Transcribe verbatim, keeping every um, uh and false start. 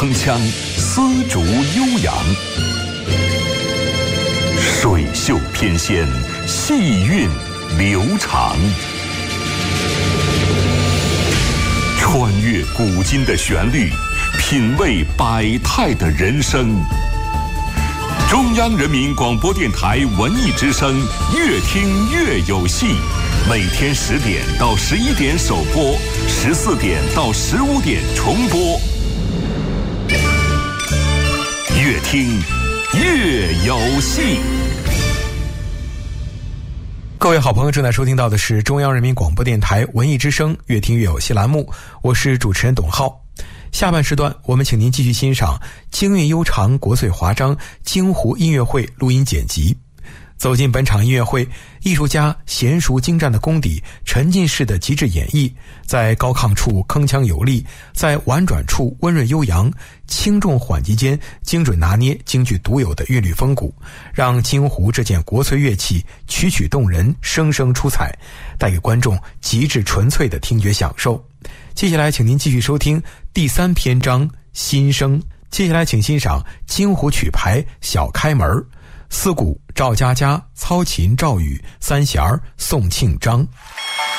铿锵丝竹悠扬，水袖翩跹，细韵流长。穿越古今的旋律，品味百态的人生。中央人民广播电台文艺之声，越听越有戏。每天十点到十一点首播，十四点到十五点重播。越听越有戏。 各位好朋友，正在收听到的是中央人民广播电台文艺之声越听越有戏栏目，我是主持人董浩。下半时段，我们请您继续欣赏京韵悠长、国粹华章京胡音乐会录音剪辑。走进本场音乐会，艺术家娴熟精湛的功底，沉浸式的极致演绎，在高亢处铿锵有力，在婉转处温润悠扬，轻重缓急间精准拿捏京剧独有的韵律风骨，让京胡这件国粹乐器曲曲动人，声声出彩，带给观众极致纯粹的听觉享受。接下来请您继续收听第三篇章新声。接下来请欣赏京胡曲牌小开门，四鼓赵家家，操琴赵宇，三弦宋庆章。